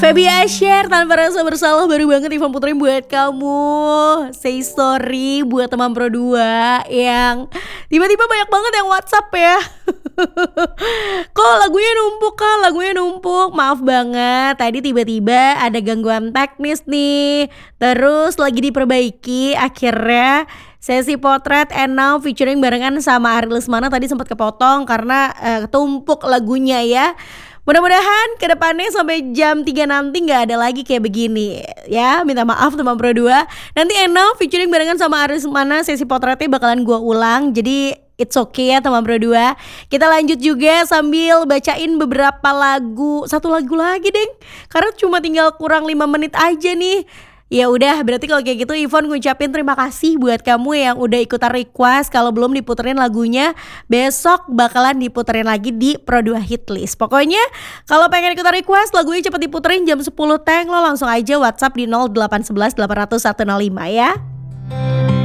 Feby Asyar, tanpa rasa bersalah baru banget Ivan puterin buat kamu. Say sorry buat teman Pro 2 yang tiba-tiba banyak banget yang WhatsApp ya. Kok lagunya numpuk kak, lagunya numpuk. Maaf banget, tadi tiba-tiba ada gangguan teknis nih. Terus lagi diperbaiki, akhirnya sesi potret and now featuring barengan sama Ari Lesmana tadi sempat kepotong karena ketumpuk lagunya ya. Mudah-mudahan kedepannya sampai jam 3 nanti gak ada lagi kayak begini ya. Minta maaf teman Pro 2. Nanti Eno featuring barengan sama Aris mana sesi potretnya bakalan gue ulang. Jadi it's okay ya teman Pro 2. Kita lanjut juga sambil bacain beberapa lagu. Satu lagu lagi deng, karena cuma tinggal kurang 5 menit aja nih. Ya udah, berarti kalau kayak gitu Ivon ngucapin terima kasih buat kamu yang udah ikutan request. Kalau belum diputerin lagunya, besok bakalan diputerin lagi di Pro 2 Hitlist. Pokoknya kalau pengen ikutan request lagunya cepet diputerin jam 10 teng, lo langsung aja WhatsApp di 0811 800 105 ya.